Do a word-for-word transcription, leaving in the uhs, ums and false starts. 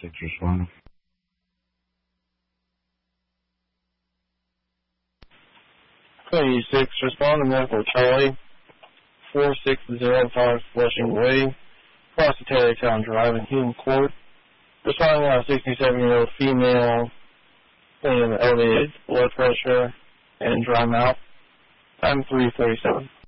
six responding. twenty-six responding there for Charlie. four six zero five Flushing Way. Across the Taylortown Drive in Hume Court. Responding on a sixty-seven-year-old female with elevated blood pressure and dry mouth. Time three forty-seven.